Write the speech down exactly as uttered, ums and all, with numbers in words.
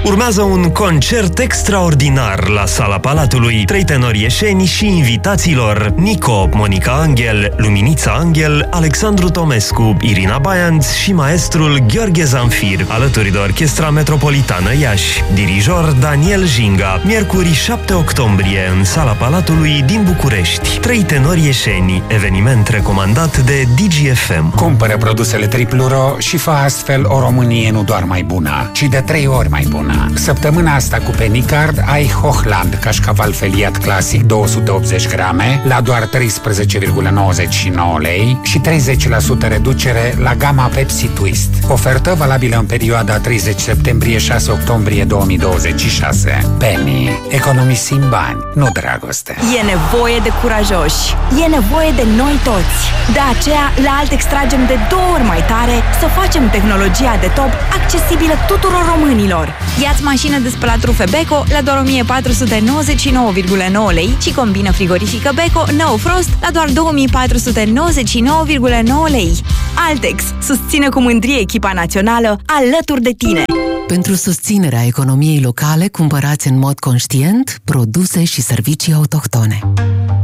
Urmează un concert extraordinar la Sala Palatului. Trei tenori ieșeni și invitaților: Nico, Monica Angel, Luminița Angel, Alexandru Tomescu, Irina Baianț și maestrul Gheorghe Zanfir, alături de Orchestra Metropolitană Iași. Dirijor Daniel Jinga. Miercuri șapte octombrie în Sala Palatului din București. Trei tenori ieșeni. Eveniment recomandat de Digi F M. Cumpără produsele Tripluro și fă astfel o Românie nu doar mai bună, ci de trei ori mai bună. Săptămâna asta cu Pennycard ai Hochland cașcaval feliat clasic două sute optzeci grame la doar treisprezece virgulă nouăzeci și nouă lei și treizeci la sută reducere la gama Pepsi Twist. Ofertă valabilă în perioada treizeci septembrie șase octombrie două mii douăzeci și șase. Penny. Economisim bani, nu dragoste. E nevoie de curajoși. E nevoie de noi toți. De aceea, la Altex tragem de două ori mai tare să facem tehnologia de top accesibilă tuturor românilor. Ia-ți mașină de spălat rufe Beko la doar o mie patru sute nouăzeci și nouă virgulă nouă lei și combină frigorifică Beko No Frost la doar două mii patru sute nouăzeci și nouă virgulă nouă lei. Altex susține cu mândrie echipa națională alături de tine. Pentru susținerea economiei locale, cumpărați în mod conștient produse și servicii autohtone.